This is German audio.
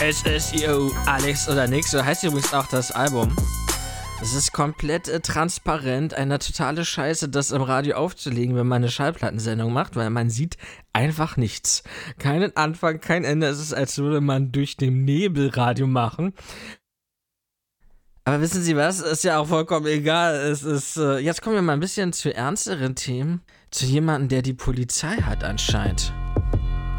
Es ist Alex oder nix, so heißt übrigens auch das Album. Es ist komplett transparent, eine totale Scheiße, das im Radio aufzulegen, wenn man eine Schallplattensendung macht, weil man sieht einfach nichts. Keinen Anfang, kein Ende, es ist, als würde man durch den Nebel Radio machen. Aber wissen Sie was, ist ja auch vollkommen egal, es ist, jetzt kommen wir mal ein bisschen zu ernsteren Themen, zu jemandem, der die Polizei hat anscheinend.